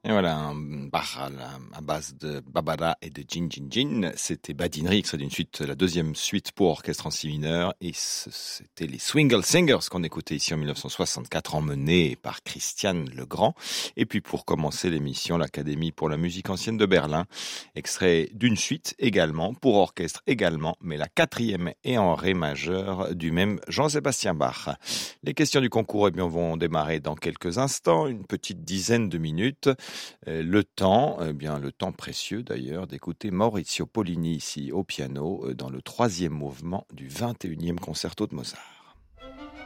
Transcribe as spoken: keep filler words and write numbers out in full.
Et voilà, un Bach à, la- à base de Babada et de Jin Jin Jin. C'était Badinry, extrait d'une suite, la deuxième suite pour orchestre en si mineur. Et ce- c'était les Swingle Singers qu'on écoutait ici en mille neuf cent soixante-quatre, emmenés par Christian Legrand. Et puis pour commencer l'émission, l'Académie pour la musique ancienne de Berlin. Extrait d'une suite également, pour orchestre également, mais la quatrième est en ré majeur du même Jean-Sébastien Bach. Les questions du concours eh bien, vont démarrer dans quelques instants, une petite dizaine de minutes. Euh, Le temps, eh bien, le temps précieux d'ailleurs, d'écouter Maurizio Pollini ici au piano euh, dans le troisième mouvement du vingt et unième concerto de Mozart.